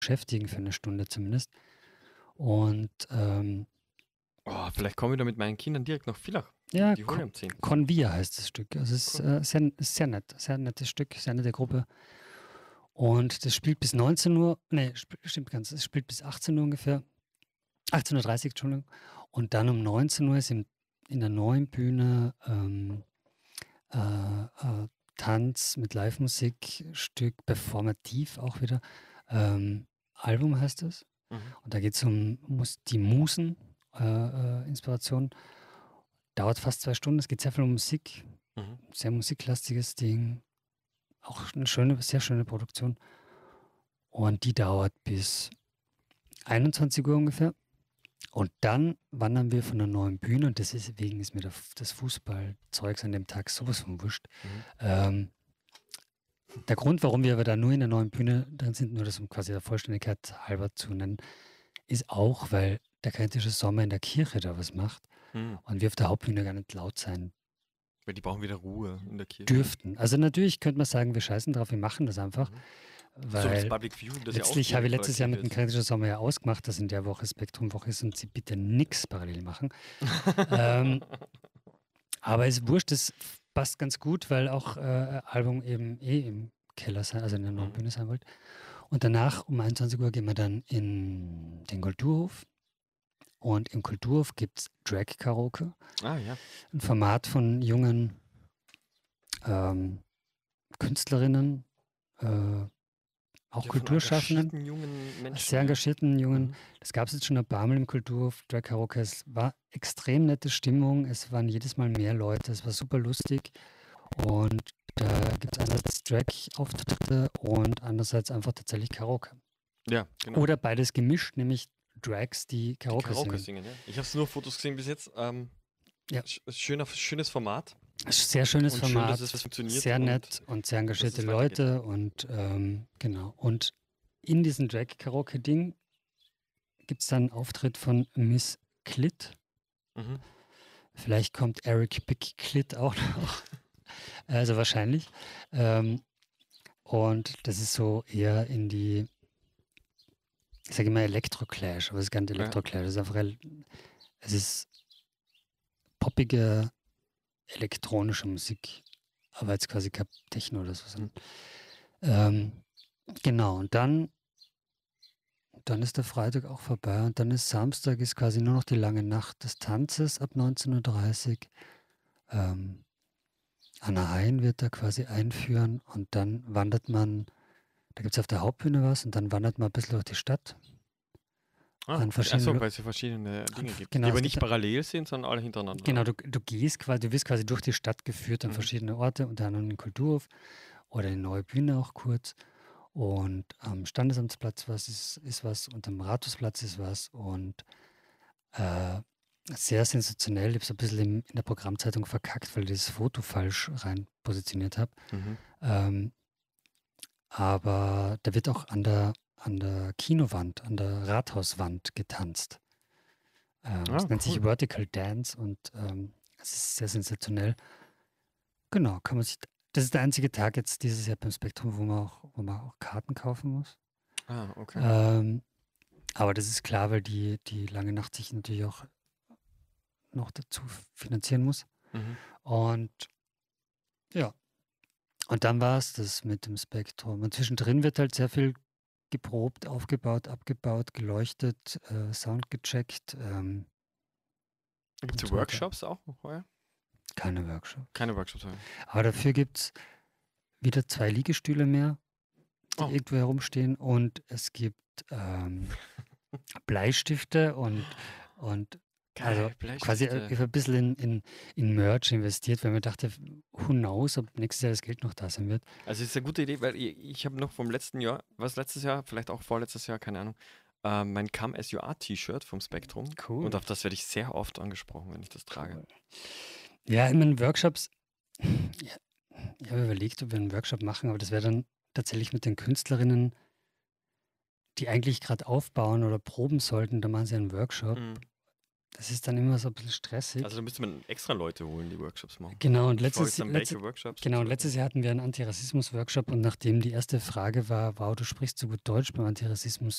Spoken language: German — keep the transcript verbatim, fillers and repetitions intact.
beschäftigen für eine Stunde zumindest. Und ähm, Oh, vielleicht komme ich da mit meinen Kindern direkt nach Villach. Die, ja, die holen Con am zehnten Convia heißt das Stück. Also es ist Cool. äh, sehr, sehr nett, sehr nettes Stück, sehr nette Gruppe. Und das spielt bis neunzehn Uhr, nee, sp stimmt ganz, es spielt bis achtzehn Uhr ungefähr, achtzehn Uhr dreißig, Entschuldigung. Und dann um neunzehn Uhr ist im, in der neuen Bühne ähm, äh, äh, Tanz mit Live-Musik, Stück performativ auch wieder. Ähm, Album heißt es. Mhm. Und da geht es um Mus die Musen, äh, äh, Inspiration. Dauert fast zwei Stunden. Es geht sehr viel um Musik. Mhm. Sehr musiklastiges Ding. Auch eine schöne, sehr schöne Produktion. Und die dauert bis einundzwanzig Uhr ungefähr. Und dann wandern wir von der neuen Bühne, und deswegen ist mir das Fußballzeugs an dem Tag sowas von wurscht. Mhm. Ähm, der Grund, warum wir aber da nur in der neuen Bühne drin sind, nur das um quasi der Vollständigkeit halber zu nennen, ist auch, weil der kritische Sommer in der Kirche da was macht Mhm. und wir auf der Hauptbühne gar nicht laut sein Weil die brauchen wieder Ruhe in der Kirche. dürften. Also natürlich könnte man sagen, wir scheißen drauf, wir machen das einfach, Mhm. So das weil Public Viewing, das ja auch letztlich habe ich direkt vor der letztes Jahr mit dem Kirche ist. kritischen Sommer ja ausgemacht, dass in der Woche Spektrumwoche ist und sie bitte nichts parallel machen. ähm, aber es ist wurscht, das passt ganz gut, weil auch äh, Album eben eh im Keller sein, also in der neuen Mhm. Bühne sein wollte. Und danach um einundzwanzig Uhr gehen wir dann in den Kulturhof. Und im Kulturhof gibt es Drag-Karaoke. Ah, ja. Ein Format von jungen ähm, Künstlerinnen, äh, auch Ja, von Kulturschaffenden, engagierten jungen Menschen. sehr ja. engagierten Jungen. Mhm. Das gab es jetzt schon ein paar Mal im Kulturhof, Drag-Karaoke. Es war extrem nette Stimmung. Es waren jedes Mal mehr Leute. Es war super lustig. Und da gibt es einerseits Drag-Auftritte und andererseits einfach tatsächlich Karaoke. Ja, genau. Oder beides gemischt, nämlich Drags, die Die Karaoke, Karaoke singen. singen, ja. Ich habe nur Fotos gesehen bis jetzt. Ähm, Ja. sch- schöner, schönes Format. Sehr schönes Und schön, Format, dass es funktioniert sehr und nett und sehr engagierte es weitergeht. Leute und ähm, genau. Und in diesem Drag-Karaoke-Ding gibt es dann einen Auftritt von Miss Clit. Mhm. Vielleicht kommt Eric Big Clit auch noch. Also wahrscheinlich. Ähm, und das ist so eher in die, ich sage immer Elektroclash, aber es ist gar nicht Ja. Elektroclash, es ist einfach, el- es ist poppige elektronische Musik, aber jetzt quasi kein Techno oder so. sondern, Ähm, genau, und dann, dann ist der Freitag auch vorbei und dann ist Samstag ist quasi nur noch die lange Nacht des Tanzes ab neunzehn Uhr dreißig. Ähm, Anna Hein wird da quasi einführen und dann wandert man, da gibt es auf der Hauptbühne was und dann wandert man ein bisschen durch die Stadt. Ah, An okay. verschiedenen Achso, Lo- weil es ja verschiedene an, Dinge f- gibt. genau, Die es aber gibt nicht parallel sind, sondern alle hintereinander. Genau, du, du gehst quasi, du wirst quasi durch die Stadt geführt an Mhm. verschiedene Orte, unter anderem den Kulturhof oder die neue Bühne auch kurz. Und am Standesamtsplatz was ist, ist was und am Rathausplatz ist was. Und äh, sehr sensationell. Ich habe es ein bisschen im, in der Programmzeitung verkackt, weil ich das Foto falsch rein positioniert habe. Mhm. Ähm, aber da wird auch an der, an der Kinowand, an der Rathauswand getanzt. Ähm, Ah, es nennt sich cool. Vertical Dance und ähm, es ist sehr sensationell. Genau, kann man sich. Das ist der einzige Tag jetzt dieses Jahr beim Spektrum, wo man auch, wo man auch Karten kaufen muss. Ah, okay. Ähm, aber das ist klar, weil die, die lange Nacht sich natürlich auch noch dazu finanzieren muss. Mhm. Und ja, und dann war es das mit dem Spektrum. Und zwischendrin wird halt sehr viel geprobt, aufgebaut, abgebaut, geleuchtet, äh, Sound gecheckt. Ähm, Gibt und es so weiter. Workshops auch noch heuer? Keine Workshops. Keine Workshops heuer. Aber dafür gibt es wieder zwei Liegestühle mehr, die Oh. irgendwo herumstehen. Und es gibt ähm, Bleistifte und, und also Geil, quasi äh, ich habe ein bisschen in, in, in Merch investiert, weil mir dachte, who knows, ob nächstes Jahr das Geld noch da sein wird. Also es ist eine gute Idee, weil ich, ich habe noch vom letzten Jahr, was letztes Jahr, vielleicht auch vorletztes Jahr, keine Ahnung, äh, mein Come As You Are T-Shirt vom Spektrum. Cool. Und auf das werde ich sehr oft angesprochen, wenn ich das trage. Cool. Ja, in meinen Workshops, ja, ich habe überlegt, ob wir einen Workshop machen, aber das wäre dann tatsächlich mit den Künstlerinnen, die eigentlich gerade aufbauen oder proben sollten, da machen sie einen Workshop. Mhm. das ist dann immer so ein bisschen stressig. Also da müsste man extra Leute holen, die Workshops machen. Genau, und Ich frage letztes, jetzt dann, letzte, welche Workshops und genau, so und weiter. letztes Jahr hatten wir einen Antirassismus-Workshop und nachdem die erste Frage war, wow, du sprichst so gut Deutsch beim Antirassismus,